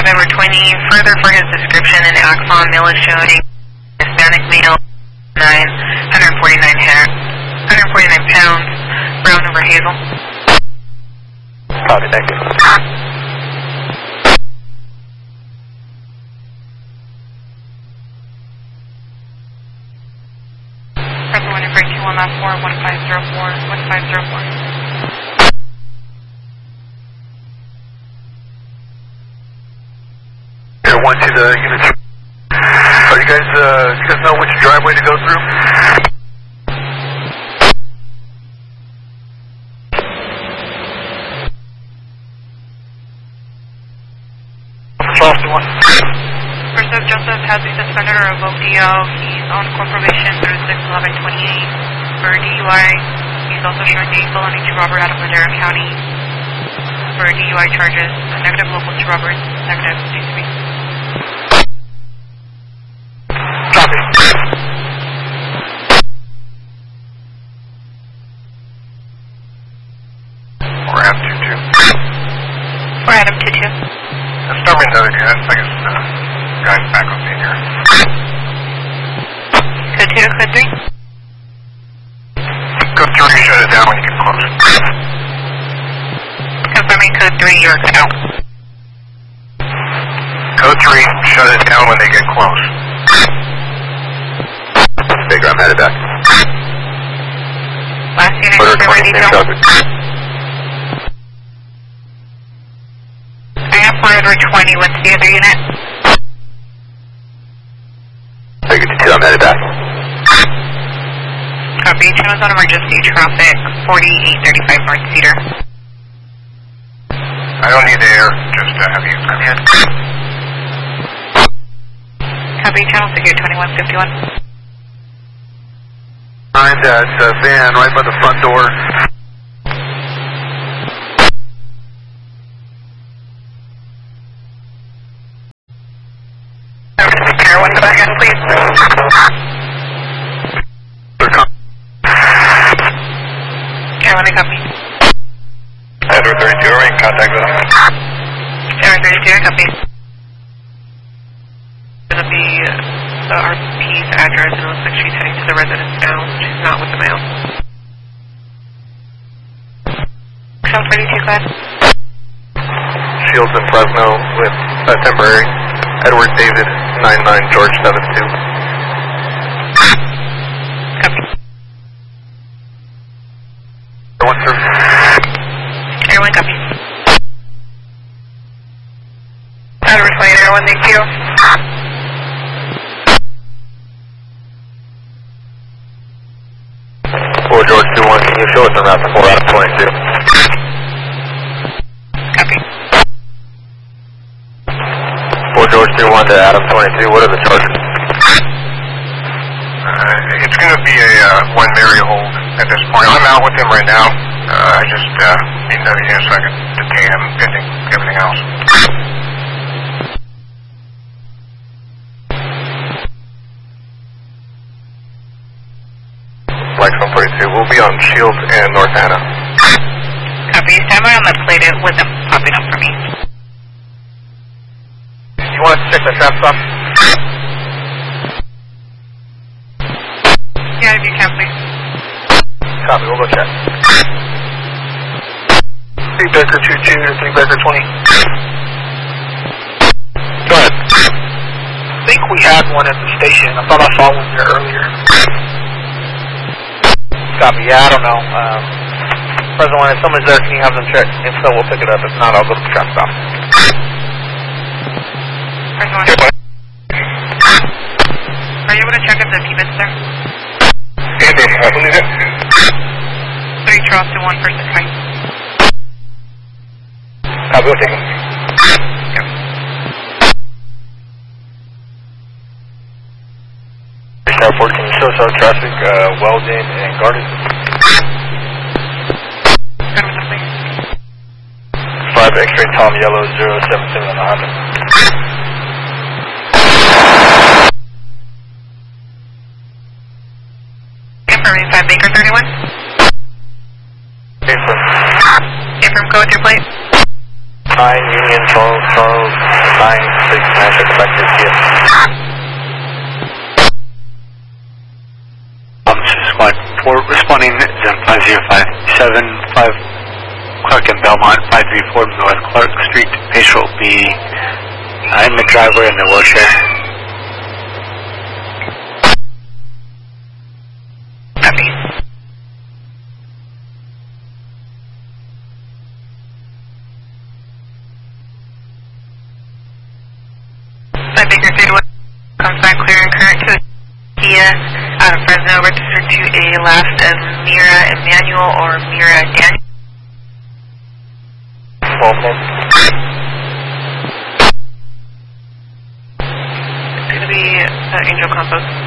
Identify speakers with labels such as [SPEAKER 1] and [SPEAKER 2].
[SPEAKER 1] Edward 20, further for his description, an Axon male is showing Hispanic male, 149 pounds, brown over hazel.
[SPEAKER 2] Copy, thank you.
[SPEAKER 1] Present 1 and break 2 on that 4, 1504.
[SPEAKER 2] Air 1 to the units. Are you guys know which driveway to go through? Charleston 1.
[SPEAKER 1] First Joseph has been suspended or revoked DO. He's on court probation through 6/11/28 for DUI. He's also showing a felony to Robert out of Madera County for DUI charges. Negative local to Robert. Negative D3.
[SPEAKER 2] Copy. Or Adam 2-2.
[SPEAKER 1] Or Adam 2-2.
[SPEAKER 2] That's not another unit. I think it's guys back with me here.
[SPEAKER 1] Code 2 to code 3.
[SPEAKER 2] Code 3, shut it down when you get close.
[SPEAKER 1] Confirming code 3, you're out.
[SPEAKER 2] Code 3, shut it down when they get close. Bigger, I'm headed back.
[SPEAKER 1] Last unit, consumer detail. I have 420, what's the other unit?
[SPEAKER 2] Bigger detail, I'm headed back.
[SPEAKER 1] Copy, channels on emergency traffic, 4835 North Cedar.
[SPEAKER 2] I don't need air, just have you come in.
[SPEAKER 1] Copy, channel secure 2151.
[SPEAKER 2] It's a van right by the front door.
[SPEAKER 1] Air 1 to back end, please. Air 1 to copy.
[SPEAKER 2] Edward 32, are in contact with him.
[SPEAKER 1] Air 32, copy. It'll be the RP's address, and it looks like she's heading to the residence now. She's not with the mail. Shell 32, go ahead.
[SPEAKER 2] Shields in Fresno with temporary. Edward David 99 George 72.
[SPEAKER 1] Copy.
[SPEAKER 2] Air 1 through.
[SPEAKER 1] Air 1, copy. Edward 20, Air 1, thank you.
[SPEAKER 2] George 21, can you show us on route 4 out of 22?
[SPEAKER 1] Copy.
[SPEAKER 2] George 21 to Adam 22, what are the charges? It's going to be a 1 Mary hold at this point. I'm out with him right now. I just need another unit so I can detain him pending everything else. Flight 142, we'll be on Shields and North Anna.
[SPEAKER 1] Copy. Stand by on the plate. It wasn't popping up for me.
[SPEAKER 2] You want to check the trap stop?
[SPEAKER 1] Yeah, if you can, please.
[SPEAKER 2] Copy, we'll go check. 3 Baker 22 to 3 Baker 20. Go ahead. I think we had one at the station. I thought I saw one there earlier. Copy, yeah, I don't know. Present one, if someone's there, can you have them check? If so, we'll pick it up. If not, I'll go to the trap stop.
[SPEAKER 1] Present one. Are you able to check if the P-bit's there?
[SPEAKER 2] Andy, I believe it.
[SPEAKER 1] 3 Charleston, 1 person, right?
[SPEAKER 2] Copy, we'll take him.
[SPEAKER 1] Yep.
[SPEAKER 2] Car 14, show south traffic, Weldon and Garden.
[SPEAKER 1] Good with the please.
[SPEAKER 2] 5 X-ray Tom Yellow 077 on the Honda.
[SPEAKER 1] Confirming 5 Baker 31.
[SPEAKER 2] Confirm.
[SPEAKER 1] Confirm code your plate.
[SPEAKER 2] 9 Union Charles
[SPEAKER 3] 969, check back to Kia.
[SPEAKER 4] Squad 4 responding, Zen 5057, 5 Clark and Belmont, 534 North Clark Street. Patient will be in the driveway in the wheelchair.
[SPEAKER 1] Copy. Baker 31, consign clear and current to Kia out of Fresno, registered to a last as Mira Emmanuel or Mira Daniel.
[SPEAKER 3] 12 minutes.
[SPEAKER 1] It's going to be Angel Compost.